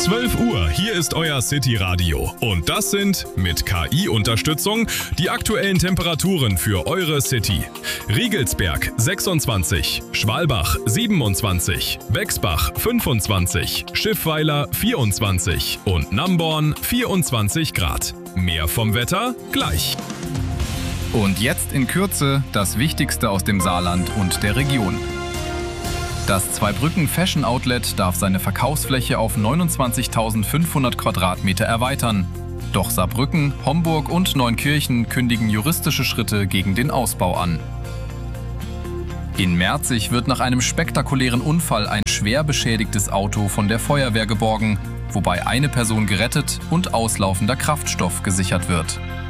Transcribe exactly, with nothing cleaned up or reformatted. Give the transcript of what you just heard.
zwölf Uhr, hier ist euer City Radio. Und das sind, mit K I-Unterstützung, die aktuellen Temperaturen für eure City. Riegelsberg sechsundzwanzig, Schwalbach siebenundzwanzig, Bexbach fünfundzwanzig, Schiffweiler vierundzwanzig und Namborn vierundzwanzig Grad. Mehr vom Wetter gleich. Und jetzt in Kürze das Wichtigste aus dem Saarland und der Region. Das Zweibrücken Fashion Outlet darf seine Verkaufsfläche auf neunundzwanzigtausendfünfhundert Quadratmeter erweitern. Doch Saarbrücken, Homburg und Neunkirchen kündigen juristische Schritte gegen den Ausbau an. In Merzig wird nach einem spektakulären Unfall ein schwer beschädigtes Auto von der Feuerwehr geborgen, wobei eine Person gerettet und auslaufender Kraftstoff gesichert wird.